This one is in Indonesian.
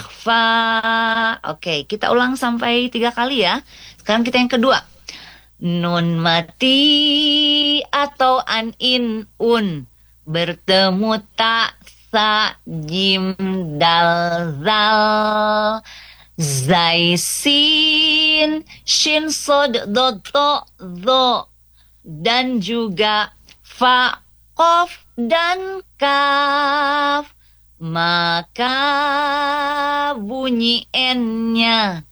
Ikhfa. Oke, kita ulang sampai 3 kali ya. Sekarang kita yang kedua. Nun mati atau an un bertemu tak sa jim dal zal zai sin shin sod dot to zo dan juga fa kof dan kaf, maka bunyi n-nya